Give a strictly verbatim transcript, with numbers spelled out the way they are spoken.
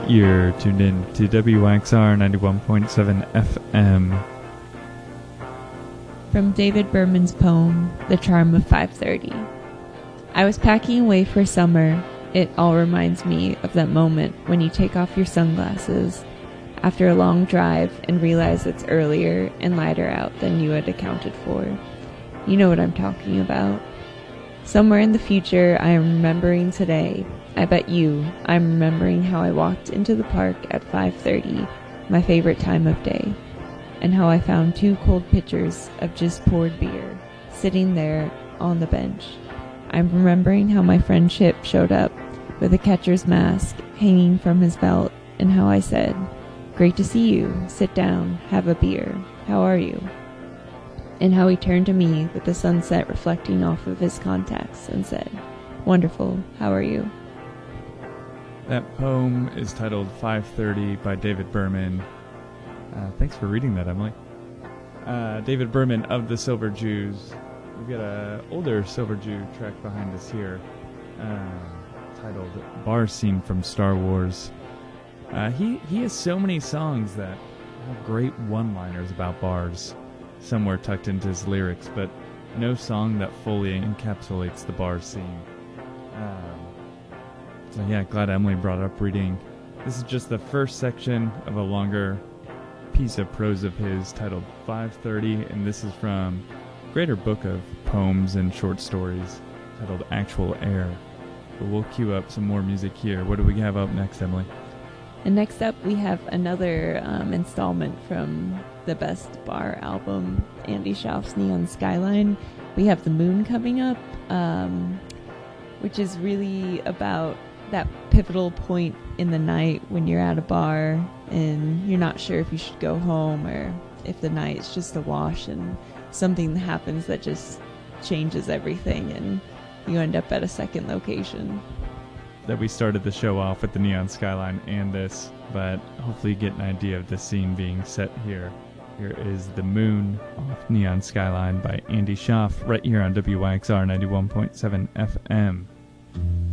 You're tuned in to W X R ninety-one point seven F M. From David Berman's poem, The Charm of five thirty. I was packing away for summer. It all reminds me of that moment when you take off your sunglasses after a long drive and realize it's earlier and lighter out than you had accounted for. You know what I'm talking about. Somewhere in the future, I am remembering today. I bet you, I'm remembering how I walked into the park at five thirty, my favorite time of day, and how I found two cold pitchers of just poured beer sitting there on the bench. I'm remembering how my friend Chip showed up with a catcher's mask hanging from his belt, and how I said, "Great to see you. Sit down. Have a beer. How are you?" And how he turned to me with the sunset reflecting off of his contacts and said, "Wonderful. How are you?" That poem is titled five thirty by David Berman. Uh, thanks for reading that, Emily. Uh, David Berman of the Silver Jews. We've got an older Silver Jew track behind us here, uh, titled Bar Scene from Star Wars. Uh, he, he has so many songs that have great one-liners about bars, somewhere tucked into his lyrics, but no song that fully encapsulates the bar scene. Um, so yeah, glad Emily brought up reading. This is just the first section of a longer piece of prose of his titled five thirty, and this is from a greater book of poems and short stories titled Actual Air. But we'll cue up some more music here. What do we have up next, Emily? And next up, we have another um, installment from the Best Bar album, Andy Schaaf's Neon Skyline. We have The Moon coming up, um, which is really about that pivotal point in the night when you're at a bar and you're not sure if you should go home or if the night's just a wash, and something happens that just changes everything and you end up at a second location. That we started the show off with the Neon Skyline and this, but hopefully you get an idea of the scene being set here. Here is The Moon off Neon Skyline by Andy Schaaf, right here on W Y X R ninety-one point seven F M.